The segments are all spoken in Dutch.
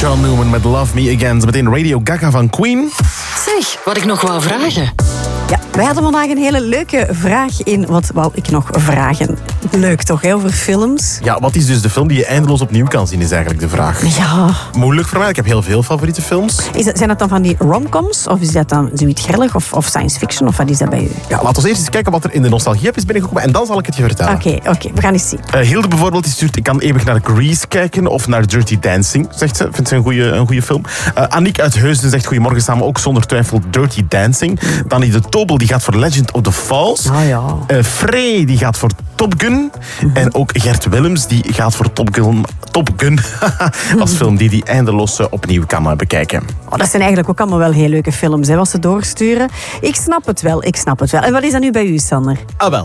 John Newman met Love Me Again. Meteen Radio Gaga van Queen. Zeg, wat ik nog wou vragen. Ja, wij hadden vandaag een hele leuke vraag in. Wat wou ik nog vragen? Leuk toch, hè, over films? Ja, wat is dus de film die je eindeloos opnieuw kan zien, is eigenlijk de vraag. Ja. Moeilijk voor mij, ik heb heel veel favoriete films. Zijn dat dan van die romcoms? Of is dat dan zoiets grillig? Of science fiction? Of wat is dat bij u? Ja, laten we eerst eens kijken wat er in de nostalgie-app is binnengekomen en dan zal ik het je vertellen. Oké, we gaan eens zien. Hilde bijvoorbeeld, die stuurt, ik kan eeuwig naar Grease kijken of naar Dirty Dancing, zegt ze. Vindt ze een goede film. Aniek uit Heusden zegt, goedemorgen samen, ook zonder twijfel Dirty Dancing. Danny de Tobel, die gaat voor Legend of the Falls. Ah ja. Frey, die gaat voor Top Gun. En ook Gert Willems, die gaat voor Top Gun als film die eindeloos opnieuw kan bekijken. Oh, dat zijn eigenlijk ook allemaal wel heel leuke films, hè, wat ze doorsturen. Ik snap het wel. En wat is dat nu bij u, Sander?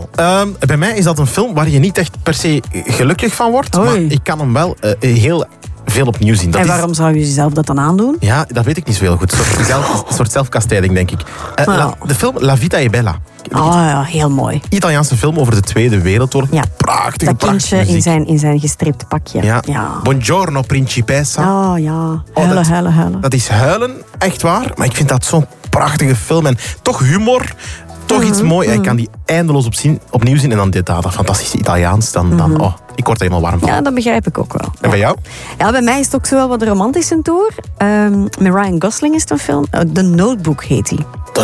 Bij mij is dat een film waar je niet echt per se gelukkig van wordt. Oei. Maar ik kan hem wel heel veel opnieuw zien. Waarom zou je jezelf dat dan aandoen? Ja, dat weet ik niet zo heel goed. Een soort zelfkastijding, denk ik. De film La Vita è Bella. Oh ja, heel mooi. Italiaanse film over de Tweede Wereldoorlog. Ja. Prachtig. Dat kindje in zijn gestripte pakje. Ja. Buongiorno, principessa. Oh ja, huilen. Dat is huilen, echt waar. Maar ik vind dat zo'n prachtige film. En toch humor, toch iets moois. Ik kan die eindeloos opnieuw zien. En dan dat fantastische Italiaans. Ik word er helemaal warm van. Ja, dat begrijp ik ook wel. En bij jou? Ja, bij mij is het ook zo wel wat romantisch een tour. Met Ryan Gosling is het een film. The Notebook heet die.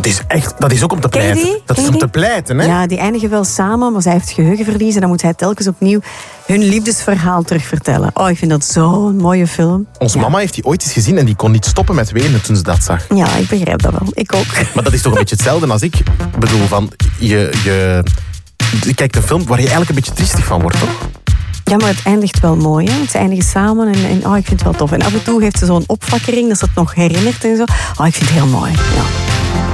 Dat is ook om te pleiten. Dat is om te pleiten, hè? Ja, die eindigen wel samen, maar zij heeft geheugenverlies en dan moet hij telkens opnieuw hun liefdesverhaal terugvertellen. Oh, ik vind dat zo'n mooie film. Onze mama heeft die ooit eens gezien en die kon niet stoppen met wenen toen ze dat zag. Ja, ik begrijp dat wel. Ik ook. Maar dat is toch een beetje hetzelfde als ik bedoel van je kijkt een film waar je eigenlijk een beetje triestig van wordt, toch? Ja, maar het eindigt wel mooi. Hè? Ze eindigen samen en ik vind het wel tof. En af en toe heeft ze zo'n opflakkering dat ze het nog herinnert en zo. Oh, ik vind het heel mooi. Ja.